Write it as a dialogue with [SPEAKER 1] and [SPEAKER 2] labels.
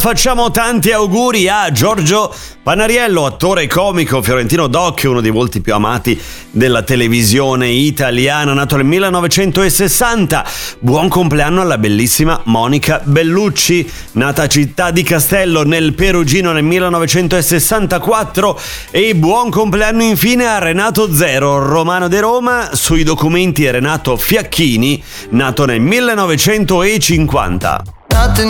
[SPEAKER 1] Facciamo tanti auguri a Giorgio Panariello, attore comico fiorentino doc, uno dei volti più amati della televisione italiana, nato nel 1960. Buon compleanno alla bellissima Monica Bellucci, nata a Città di Castello nel Perugino nel 1964. E buon compleanno infine a Renato Zero, romano di Roma, sui documenti è Renato Fiacchini, nato nel 1950.